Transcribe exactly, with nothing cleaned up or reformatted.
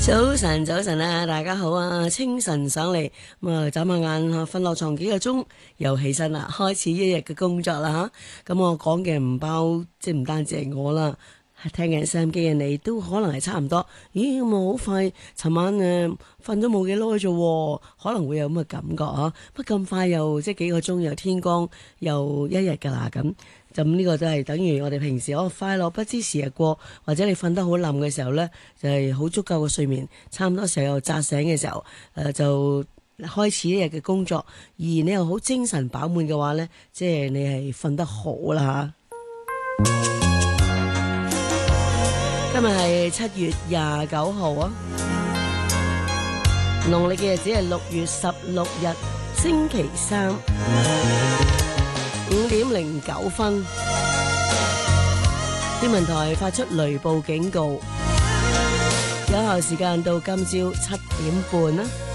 早晨，早晨啊，大家好啊！清晨上嚟咁啊，眨下眼瞓落床幾個鐘，又起身啦，開始一日嘅工作啦吓。咁我講嘅唔包，即係唔單止係我啦，係聽緊收音機嘅你都可能係差唔多。咦，咁啊好快，尋晚誒瞓咗冇幾耐啫，可能會有咁嘅感覺啊。不咁快又即係幾個鐘又天光又一日噶啦咁。咁呢個都係等於我哋平時哦快樂不知時日過，或者你瞓得好冧嘅時候呢，就係、是、好足夠嘅睡眠，差唔多時候又扎醒嘅時候，誒、呃、就開始一日嘅工作，而你又好精神飽滿嘅話呢，即係你係瞓得好啦。今日係七月廿九號啊，農曆嘅日子係六月十六日星期三。五點零九分，天文台發出雷暴警告，有效時間到今朝七點半啦。